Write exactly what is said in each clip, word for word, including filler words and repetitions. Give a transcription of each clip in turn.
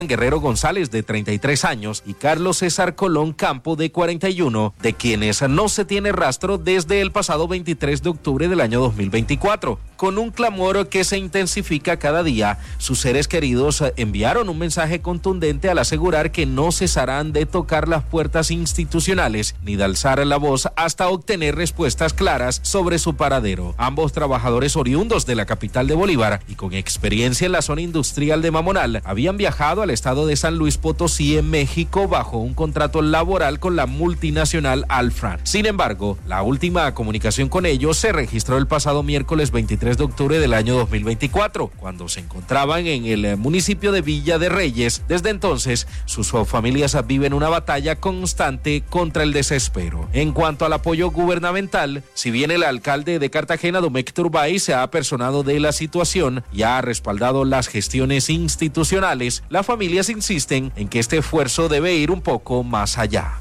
Guerrero González, de treinta y tres años, y Carlos César Colón Campo, de cuarenta y uno, de quienes no se tiene rastro desde el pasado veintitrés de octubre del año dos mil veinticuatro. Con un clamor que se intensifica cada día, sus seres queridos enviaron un mensaje contundente al asegurar que no cesarán de tocar las puertas institucionales ni de alzar la voz hasta obtener respuestas claras sobre su paradero. Ambos trabajadores oriundos de la capital de Bolívar y con experiencia en la zona industrial de Mamonal habían viajado al estado de San Luis Potosí, en México, bajo un contrato laboral con la multinacional Altran. Sin embargo, la última comunicación con ellos se registró el pasado miércoles veintitrés de octubre del año dos mil veinticuatro, cuando se encontraban en el municipio de Villa de Reyes. Desde entonces, sus familias viven una batalla constante contra el desespero. En cuanto al apoyo gubernamental, si bien el alcalde de Cartagena, Domecq Turbay, se ha apersonado de la situación y ha respaldado las gestiones institucionales, la familias insisten en que este esfuerzo debe ir un poco más allá.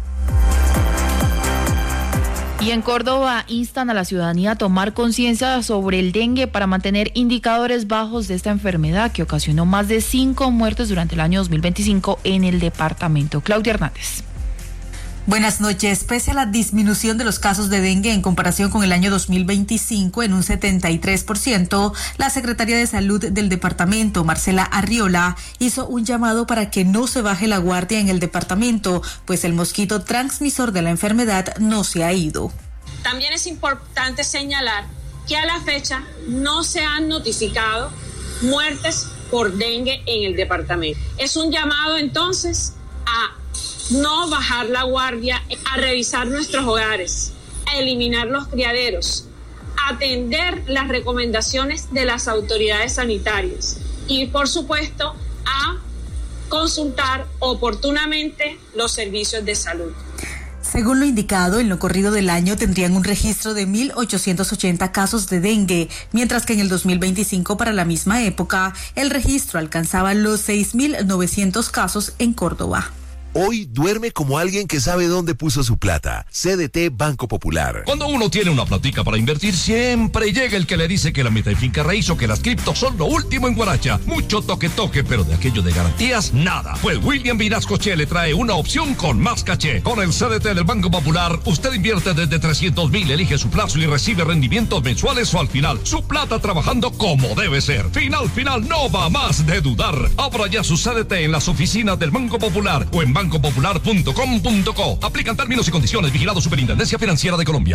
Y en Córdoba instan a la ciudadanía a tomar conciencia sobre el dengue para mantener indicadores bajos de esta enfermedad que ocasionó más de cinco muertes durante el año dos mil veinticinco en el departamento. Claudia Hernández. Buenas noches. Pese a la disminución de los casos de dengue en comparación con el año dos mil veinticinco en un setenta y tres por ciento, la Secretaría de Salud del departamento, Marcela Arriola, hizo un llamado para que no se baje la guardia en el departamento, pues el mosquito transmisor de la enfermedad no se ha ido. También es importante señalar que a la fecha no se han notificado muertes por dengue en el departamento. Es un llamado entonces a no bajar la guardia, a revisar nuestros hogares, a eliminar los criaderos, a atender las recomendaciones de las autoridades sanitarias y, por supuesto, a consultar oportunamente los servicios de salud. Según lo indicado, en lo corrido del año tendrían un registro de mil ochocientos ochenta casos de dengue, mientras que en el dos mil veinticinco, para la misma época, el registro alcanzaba los seis mil novecientos casos en Córdoba. Hoy duerme como alguien que sabe dónde puso su plata. C D T Banco Popular. Cuando uno tiene una platica para invertir, siempre llega el que le dice que la meta en finca raíz o que las criptos son lo último en guaracha. Mucho toque toque, pero de aquello de garantías, nada. Pues William Vinascoche le trae una opción con más caché. Con el C D T del Banco Popular, usted invierte desde trescientos mil, elige su plazo y recibe rendimientos mensuales o al final. Su plata trabajando como debe ser. Final, final, no va más de dudar. Abra ya su C D T en las oficinas del Banco Popular o en banco popular punto com punto co. Aplican términos y condiciones. Vigilado Superintendencia Financiera de Colombia.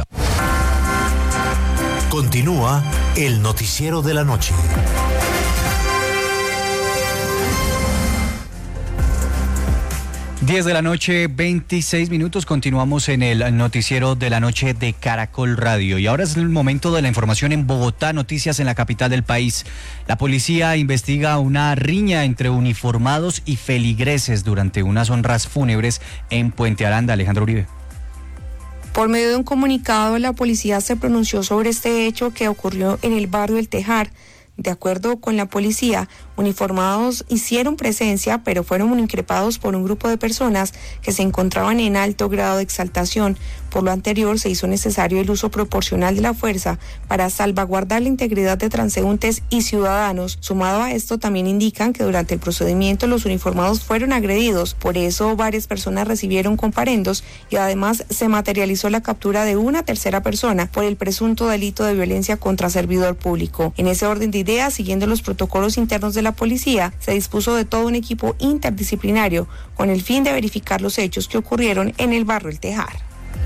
Continúa el noticiero de la noche. diez de la noche, veintiséis minutos. Continuamos en el noticiero de la noche de Caracol Radio. Y ahora es el momento de la información en Bogotá, noticias en la capital del país. La policía investiga una riña entre uniformados y feligreses durante unas honras fúnebres en Puente Aranda. Alejandro Uribe. Por medio de un comunicado, la policía se pronunció sobre este hecho que ocurrió en el barrio El Tejar. De acuerdo con la policía, uniformados hicieron presencia, pero fueron increpados por un grupo de personas que se encontraban en alto grado de exaltación. Por lo anterior, se hizo necesario el uso proporcional de la fuerza para salvaguardar la integridad de transeúntes y ciudadanos. Sumado a esto, también indican que durante el procedimiento los uniformados fueron agredidos. Por eso, varias personas recibieron comparendos y además se materializó la captura de una tercera persona por el presunto delito de violencia contra servidor público. En ese orden de ideas, siguiendo los protocolos internos de la policía, se dispuso de todo un equipo interdisciplinario con el fin de verificar los hechos que ocurrieron en el barrio El Tejar.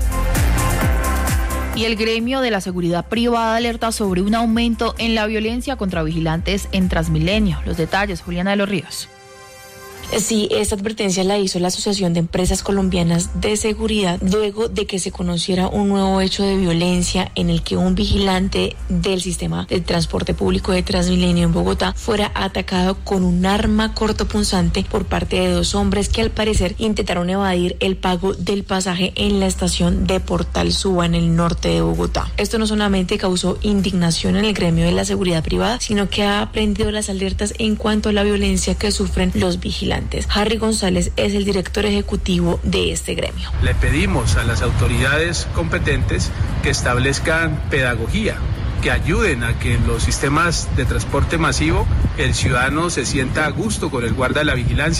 Y el gremio de la seguridad privada alerta sobre un aumento en la violencia contra vigilantes en Transmilenio. Los detalles, Juliana de los Ríos. Sí, esta advertencia la hizo la Asociación de Empresas Colombianas de Seguridad luego de que se conociera un nuevo hecho de violencia en el que un vigilante del sistema de transporte público de Transmilenio en Bogotá fuera atacado con un arma cortopunzante por parte de dos hombres que al parecer intentaron evadir el pago del pasaje en la estación de Portal Suba en el norte de Bogotá. Esto no solamente causó indignación en el gremio de la seguridad privada, sino que ha prendido las alertas en cuanto a la violencia que sufren los vigilantes. Harry González es el director ejecutivo de este gremio. Le pedimos a las autoridades competentes que establezcan pedagogía que ayuden a que en los sistemas de transporte masivo el ciudadano se sienta a gusto con el guarda de la vigilancia.